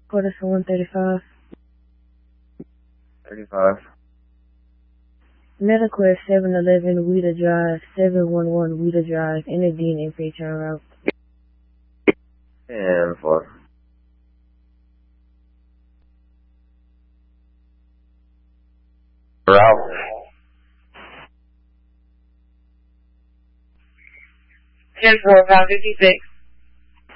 Quarter for 135. 35. Medical 711 Wheater Drive, 711 Wheater Drive, Inner FH en route. And 4. Route. 10-4, 556.